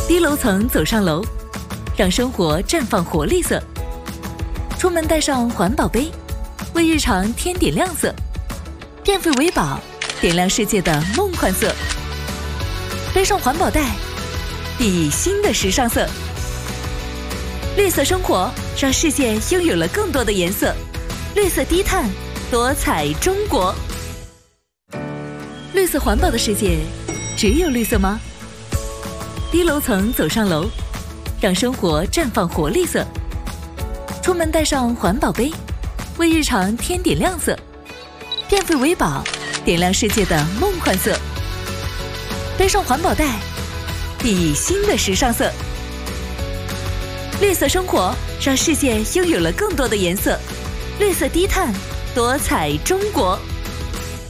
低楼层走上楼，让生活绽放活力色。出门带上环保杯，为日常添点亮色。变废为宝，点亮世界的梦幻色。背上环保袋，熠熠新的时尚色。绿色生活，让世界拥有了更多的颜色。绿色低碳，多彩中国。绿色环保的世界，只有绿色吗？低楼层走上楼，让生活绽放活力色。出门带上环保杯，为日常添点亮色。变废为宝，点亮世界的梦幻色。背上环保袋，熠熠新的时尚色。绿色生活，让世界拥有了更多的颜色。绿色低碳，多彩中国。